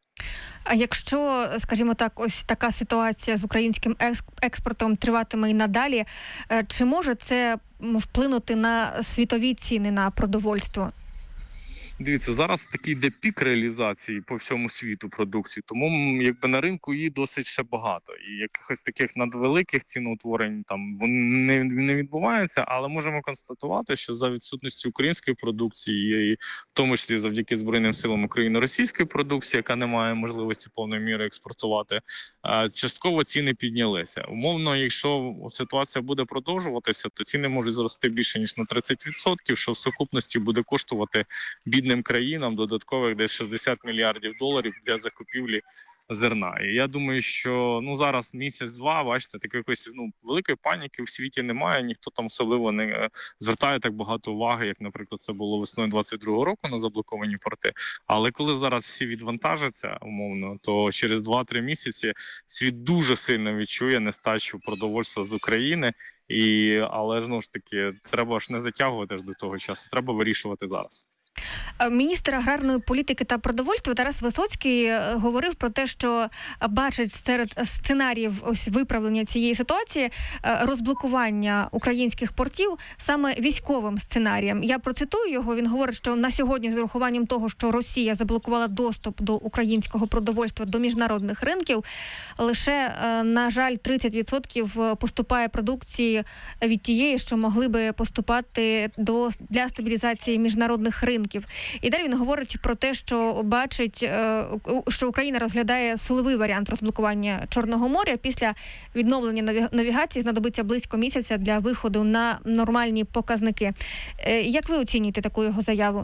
А якщо, скажімо так, ось така ситуація з українським експортом триватиме і надалі, чи може це вплинути на світові ціни на продовольство? Дивіться, зараз такий йде пік реалізації по всьому світу продукції, тому якби на ринку її досить ще багато. І якихось таких надвеликих ціноутворень там не, не відбувається, але можемо констатувати, що за відсутністю української продукції, і в тому числі завдяки Збройним силам України російської продукції, яка не має можливості повної міри експортувати, частково ціни піднялися. Умовно, якщо ситуація буде продовжуватися, то ціни можуть зрости більше ніж на тридцять відсотків, що в сукупності буде коштувати бідним країнам додаткових десь шістдесят мільярдів доларів для закупівлі зерна. І я думаю, що ну зараз місяць-два, бачите, такої якоїсь ну великої паніки в світі немає, ніхто там особливо не звертає так багато уваги, як, наприклад, це було весною двадцять другого року на заблоковані порти. Але коли зараз всі відвантажаться, умовно, то через два-три місяці світ дуже сильно відчує нестачу продовольства з України. І але знову ж таки, треба ж не затягувати ж до того часу, треба вирішувати зараз. Міністр аграрної політики та продовольства Тарас Висоцький говорив про те, що бачить серед сценаріїв ось виправлення цієї ситуації розблокування українських портів саме військовим сценарієм. Я процитую його, він говорить, що на сьогодні з урахуванням того, що Росія заблокувала доступ до українського продовольства до міжнародних ринків, лише, на жаль, тридцять відсотків поступає продукції від тієї, що могли би поступати до, для стабілізації міжнародних ринків. І далі він говорить про те, що бачить, що Україна розглядає силовий варіант розблокування Чорного моря. Після відновлення навігації знадобиться близько місяця для виходу на нормальні показники. Як ви оцінюєте таку його заяву?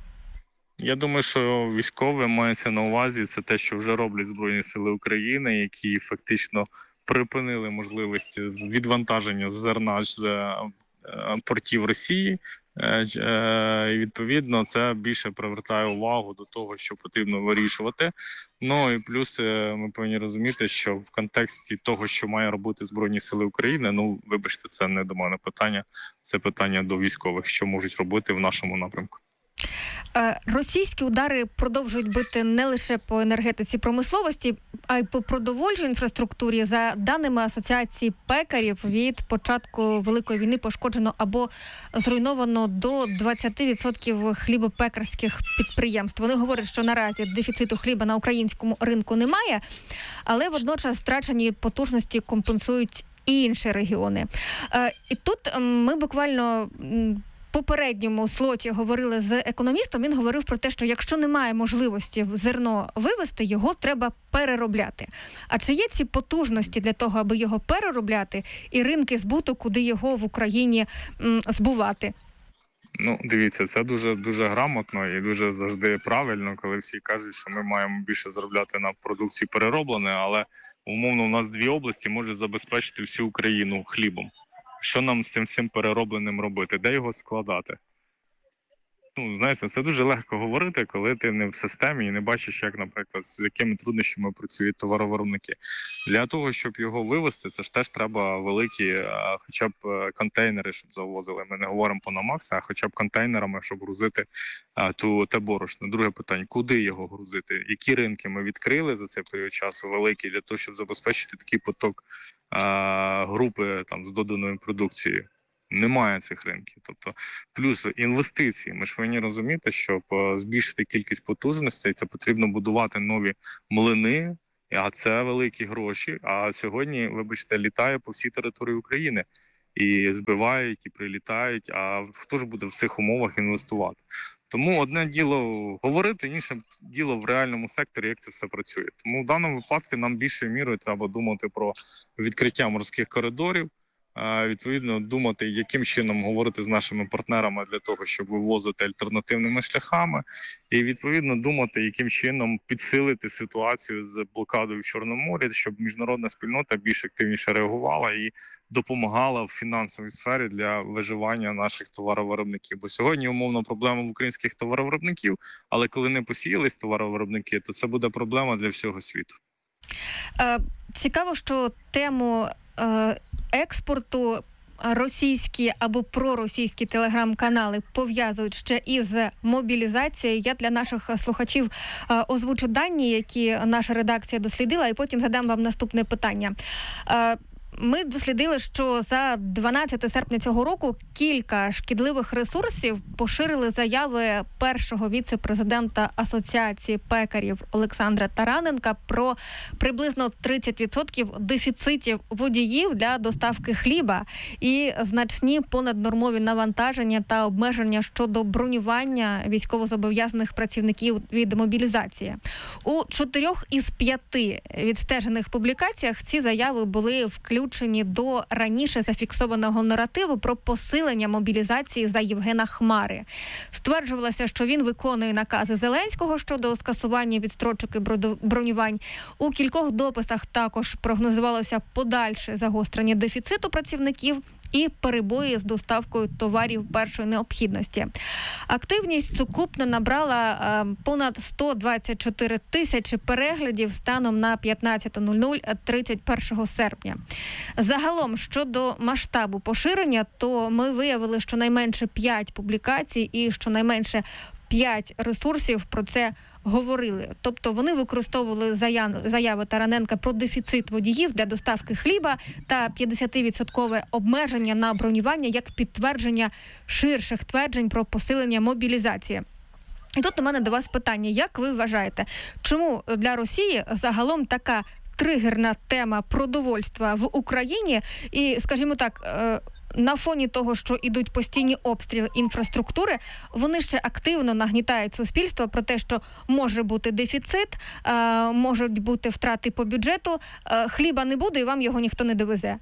Я думаю, що військове мається на увазі, це те, що вже роблять Збройні сили України, які фактично припинили можливість відвантаження зерна з портів Росії. І, відповідно, це більше привертає увагу до того, що потрібно вирішувати. Ну і плюс ми повинні розуміти, що в контексті того, що має робити Збройні сили України, ну, вибачте, це не до мене питання, це питання до військових, що можуть робити в нашому напрямку. Російські удари продовжують бити не лише по енергетиці промисловості, а й по продовольчій інфраструктурі. За даними Асоціації пекарів, від початку Великої війни пошкоджено або зруйновано до двадцять відсотків хлібопекарських підприємств. Вони говорять, що наразі дефіциту хліба на українському ринку немає, але водночас втрачені потужності компенсують і інші регіони. І тут ми буквально в попередньому слоті говорили з економістом, він говорив про те, що якщо немає можливості зерно вивезти, його треба переробляти. А чи є ці потужності для того, аби його переробляти, і ринки збуту, куди його в Україні м, збувати? Ну, дивіться, це дуже дуже грамотно і дуже завжди правильно, коли всі кажуть, що ми маємо більше заробляти на продукції переробленої, але умовно у нас дві області можуть забезпечити всю Україну хлібом. Що нам з цим всім переробленим робити? Де його складати? Ну, знаєте, це дуже легко говорити, коли ти не в системі і не бачиш, як, наприклад, з якими труднощами працюють товаровиробники. Для того, щоб його вивезти, це ж теж треба великі, хоча б контейнери, щоб завозили. Ми не говоримо по намаксах, а хоча б контейнерами, щоб грузити ту, те борошно. Друге питання, куди його грузити? Які ринки ми відкрили за цей період часу великі для того, щоб забезпечити такий поток а, групи там, з доданою продукцією? Немає цих ринків. Тобто, плюс інвестиції. Ми ж повинні розуміти, щоб збільшити кількість потужностей, це потрібно будувати нові млини, а це великі гроші. А сьогодні, вибачте, літає по всій території України. І збивають, і прилітають, а хто ж буде в цих умовах інвестувати? Тому одне діло говорити, інше діло в реальному секторі, як це все працює. Тому в даному випадку нам більшою мірою треба думати про відкриття морських коридорів, відповідно думати, яким чином говорити з нашими партнерами для того, щоб вивозити альтернативними шляхами, і відповідно думати, яким чином підсилити ситуацію з блокадою в Чорному морі, щоб міжнародна спільнота більш активніше реагувала і допомагала в фінансовій сфері для виживання наших товаровиробників. Бо сьогодні, умовно, проблема в українських товаровиробників, але коли не посіялись товаровиробники, то це буде проблема для всього світу. Е, цікаво, що тему е, експорту російські або проросійські телеграм-канали пов'язують ще із мобілізацією. Я для наших слухачів е, озвучу дані, які наша редакція дослідила, і потім задам вам наступне питання. Е, Ми дослідили, що за дванадцяте серпня цього року кілька шкідливих ресурсів поширили заяви першого віце-президента Асоціації пекарів Олександра Тараненка про приблизно тридцять відсотків дефіцитів водіїв для доставки хліба і значні понаднормові навантаження та обмеження щодо бронювання військовозобов'язаних працівників від мобілізації. У чотирьох із п'яти відстежених публікаціях ці заяви були включені до раніше зафіксованого наративу про посилення мобілізації за Євгена Хмари. Стверджувалося, що він виконує накази Зеленського щодо скасування відстрочок і бронювань. У кількох дописах також прогнозувалося подальше загострення дефіциту працівників і перебої з доставкою товарів першої необхідності. Активність сукупно набрала е, понад сто двадцять чотири тисячі переглядів станом на п'ятнадцяте нуль нуль тридцять першого серпня. Загалом, щодо масштабу поширення, то ми виявили, що найменше п'ять публікацій і щонайменше п'ять ресурсів про це говорили. Тобто вони використовували заяви Тараненка про дефіцит водіїв для доставки хліба та п'ятдесятивідсоткове обмеження на бронювання як підтвердження ширших тверджень про посилення мобілізації. І тут у мене до вас питання. Як ви вважаєте, чому для Росії загалом така тригерна тема продовольства в Україні і, скажімо так, на фоні того, що ідуть постійні обстріли інфраструктури, вони ще активно нагнітають суспільство про те, що може бути дефіцит, можуть бути втрати по бюджету, хліба не буде і вам його ніхто не довезе?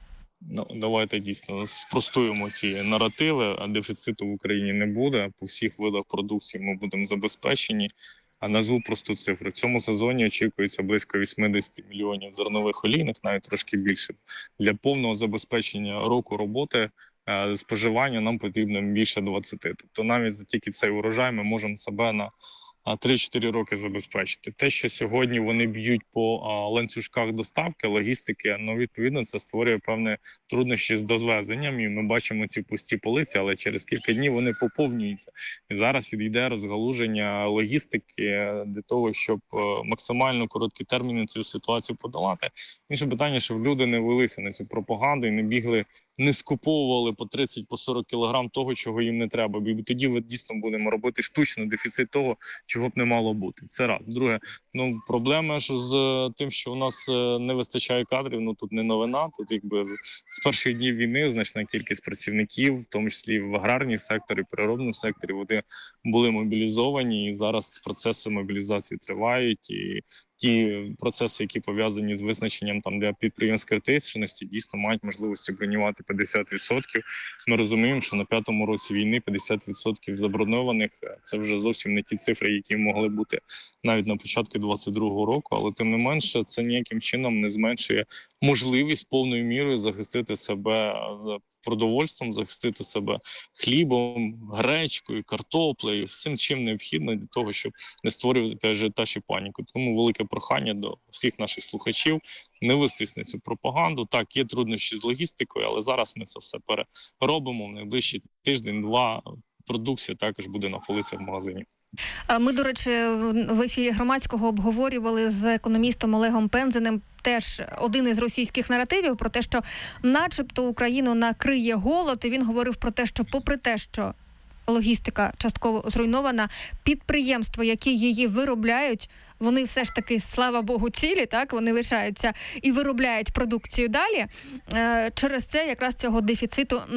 Ну, давайте дійсно спростуємо ці наративи, а дефіциту в Україні не буде. По всіх видах продукції ми будемо забезпечені. А назву просту цифру. В цьому сезоні очікується близько вісімдесят мільйонів зернових олійних, навіть трошки більше. Для повного забезпечення року роботи е, споживання нам потрібно більше двадцяти. Тобто навіть за тільки цей урожай ми можемо себе на три-чотири роки забезпечити. Те, що сьогодні вони б'ють по а, ланцюжках доставки, логістики, ну, відповідно, це створює певні труднощі з дозвезенням, і ми бачимо ці пусті полиці, але через кілька днів вони поповнюються. І зараз йде розгалуження логістики для того, щоб максимально короткі терміни цю ситуацію подолати. Інше питання, щоб люди не велися на цю пропаганду і не бігли, не скуповували по тридцять, по сорок кілограм того, чого їм не треба. Бо тоді ми дійсно будемо робити штучно дефіцит того, чого б не мало бути. Це раз. Друге, ну, проблема ж з тим, що у нас не вистачає кадрів, ну тут не новина. Тут якби з перших днів війни значна кількість працівників, в тому числі в аграрній секторі, переробному секторі, вони були мобілізовані, і зараз процеси мобілізації тривають. І ті процеси, які пов'язані з визначенням там для підприємств критичності, дійсно мають можливості бронювати п'ятдесят відсотків. Ми розуміємо, що на п'ятому році війни п'ятдесят відсотків заброньованих – це вже зовсім не ті цифри, які могли бути навіть на початку двадцять другого року, але тим не менше це ніяким чином не зменшує можливість повною мірою захистити себе за продовольством, захистити себе хлібом, гречкою, картоплею, всім чим необхідно для того, щоб не створювати ажіотаж і паніку. Тому велике прохання до всіх наших слухачів не вестись на цю пропаганду. Так, є труднощі з логістикою, але зараз ми це все переробимо. В найближчий тиждень-два продукція також буде на полицях в магазині. Ми, до речі, в ефірі Громадського обговорювали з економістом Олегом Пензеним теж один із російських наративів про те, що начебто Україну накриє голод, і він говорив про те, що попри те, що логістика частково зруйнована, підприємства, які її виробляють, вони все ж таки, слава Богу, цілі, так, вони лишаються і виробляють продукцію далі. Через це якраз цього дефіциту